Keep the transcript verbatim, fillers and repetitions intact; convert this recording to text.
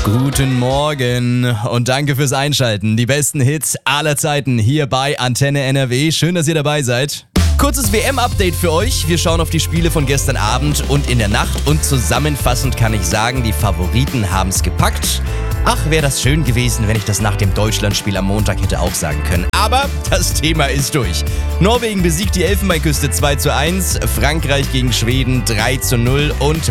Guten Morgen und danke fürs Einschalten. Die besten Hits aller Zeiten hier bei Antenne N R W. Schön, dass ihr dabei seid. Kurzes W M-Update für euch. Wir schauen auf die Spiele von gestern Abend und in der Nacht. Und zusammenfassend kann ich sagen, die Favoriten haben es gepackt. Ach, wäre das schön gewesen, wenn ich das nach dem Deutschlandspiel am Montag hätte auch sagen können. Aber das Thema ist durch. Norwegen besiegt die Elfenbeinküste zwei zu eins, Frankreich gegen Schweden drei zu null und